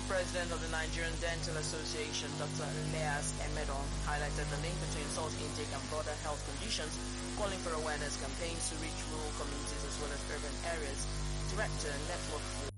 President of the Nigerian Dental Association, Dr. Elias Emedon, highlighted the link between salt intake and broader health conditions, calling for awareness campaigns to reach rural communities as well as urban areas. Director, Network for